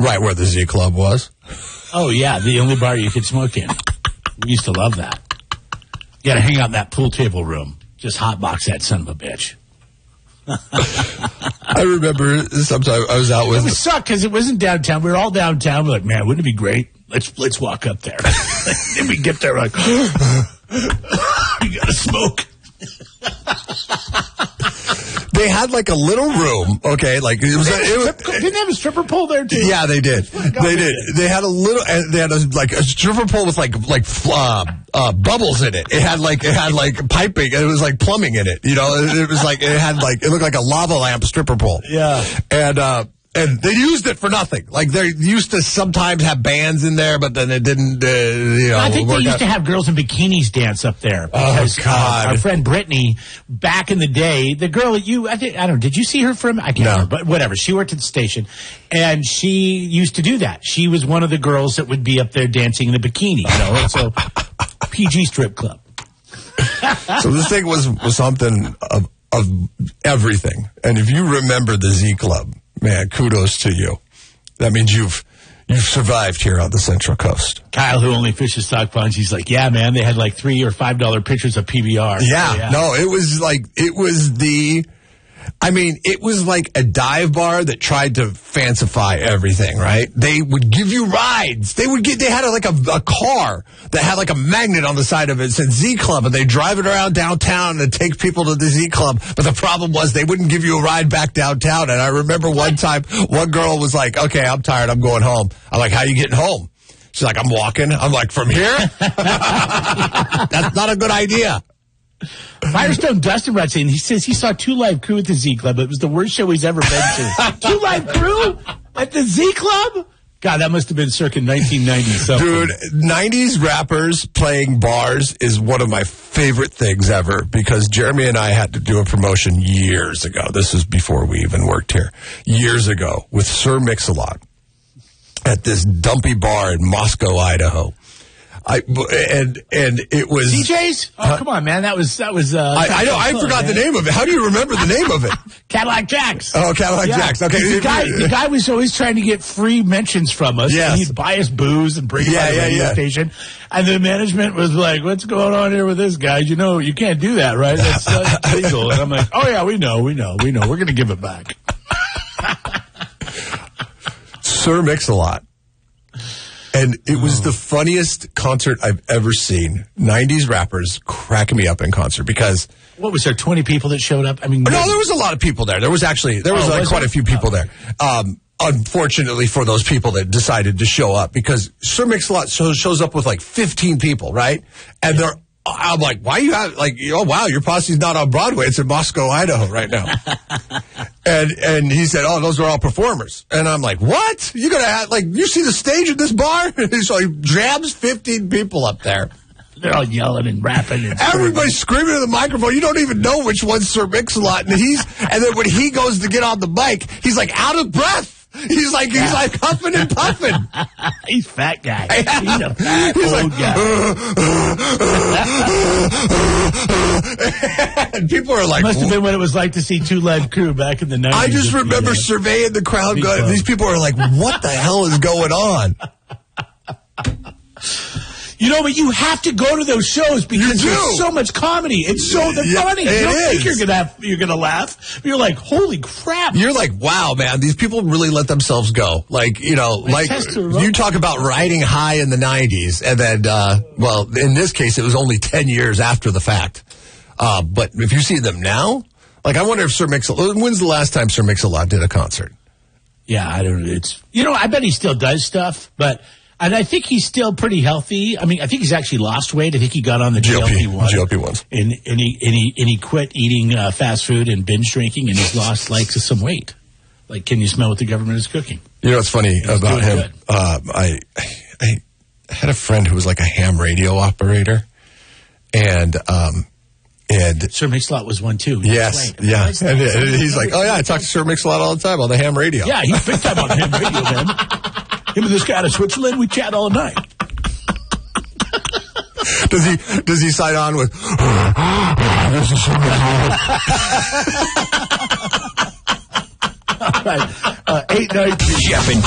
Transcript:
Right where the Z Club was. Oh, yeah, the only bar you could smoke in. We used to love that. You got to hang out in that pool table room. Just hotbox that son of a bitch. I remember sometime I was out with... It would suck because it wasn't downtown. We were all downtown. We're like, man, wouldn't it be great? Let's walk up there. Then we get there like, you got to smoke. They had like a little room, okay? Like it was. Didn't they have a stripper pole there too? Yeah, they did. They did. They had a little. They had a stripper pole with bubbles in it. It had like piping. It was like plumbing in it. You know, it was like it looked like a lava lamp stripper pole. Yeah. And they used it for nothing. Like they used to sometimes have bands in there, but then it didn't. I think they used to have girls in bikinis dance up there. Because, our friend Brittany, back in the day, the girl I don't know. Did you see her from? I can't remember, but whatever. She worked at the station, and she used to do that. She was one of the girls that would be up there dancing in a bikini. You know, so PG strip club. So this thing was something of everything. And if you remember the Z Club. Man, kudos to you. That means you've survived here on the Central Coast. Kyle, who only fishes stock ponds, he's like, yeah, man, they had like $3 or $5 pictures of PBR. Yeah, no, it was like a dive bar that tried to fancify everything, right? They would give you rides. They had a car that had like a magnet on the side of it that said Z Club, and they drive it around downtown and take people to the Z Club. But the problem was they wouldn't give you a ride back downtown. And I remember one time, one girl was like, okay, I'm tired. I'm going home. I'm like, how are you getting home? She's like, I'm walking. I'm like, from here? That's not a good idea. Firestone Dustin writes in, he says he saw Two Live Crew at the Z Club. It was the worst show he's ever been to. Two Live Crew at the Z Club? God, that must have been circa 1990 something. Dude, 90s rappers playing bars is one of my favorite things ever because Jeremy and I had to do a promotion years ago. This was before we even worked here. Years ago with Sir Mix-a-Lot at this dumpy bar in Moscow, Idaho. And it was DJs. Oh, come on, man! That was. I know. I forgot the name of it. How do you remember the name of it? Cadillac Jacks. Oh, Cadillac Jacks. Okay. The guy was always trying to get free mentions from us. Yes. And he'd buy us booze and bring it to the radio station. And the management was like, "What's going on here with this guy? You know, you can't do that, right? That's illegal." And I'm like, "Oh yeah, we know. We're going to give it back." Sir Mix-a-Lot. And it was the funniest concert I've ever seen. 90s rappers cracking me up in concert because... What was there, 20 people that showed up? I mean... No, there was a lot of people there. There was quite a few people there. Unfortunately for those people that decided to show up because Sir Mix-a-Lot shows up with like 15 people, right? And I'm like, why you have, like, oh, wow, your posse's not on Broadway. It's in Moscow, Idaho right now. and he said, oh, those are all performers. And I'm like, what? You gotta have, like, you see the stage at this bar? So he jams 15 people up there. They're all yelling and rapping. And everybody's screaming in the microphone. You don't even know which one's Sir Mix-a-Lot. And then when he goes to get on the mic, he's like out of breath. He's like huffing and puffing. He's a fat guy. He's a fat old guy. And people are like... Must have been what it was like to see Two Live Crew back in the 90s. I just remember surveying the crowd going, these people are like, what the hell is going on? You know, but you have to go to those shows because there's so much comedy. It's so funny. You don't think you're gonna laugh. You're like, holy crap. You're like, wow, man, these people really let themselves go. Like, you know, you talk about riding high in the 90s, and then, well, in this case, it was only 10 years after the fact. But if you see them now, like, I wonder if Sir Mix-a-Lot, when's the last time Sir Mix-a-Lot did a concert? Yeah, I don't know. I bet he still does stuff, and I think he's still pretty healthy. I mean, I think he's actually lost weight. I think he got on the GLP-1. And he quit eating fast food and binge drinking, and he's lost, like, some weight. Like, can you smell what the government is cooking? You know what's funny about him? I had a friend who was like a ham radio operator, and Sir Mix-a-Lot was one, too. Yes, yeah. And he's like, oh, yeah, I talk to Sir Mix-a-Lot all the time on the ham radio. Yeah, he's big time on the ham radio, man. Him and this guy out of Switzerland, we chat all night. Does he sign on with? All right, 893. Jeff and